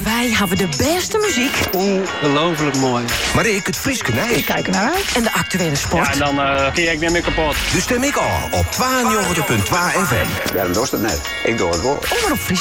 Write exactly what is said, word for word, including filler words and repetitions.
Wij hebben de beste muziek. Ongelooflijk mooi. Maar ik het Frieske Nijs. Ik kijk er naar uit. En de actuele sport. Ja, en dan uh, kun ik niet meer kapot. Dus stem ik al op tweeënnegentig punt twee F M. Ja, dat is het net. Ik doe het wel. Omroep Friesland.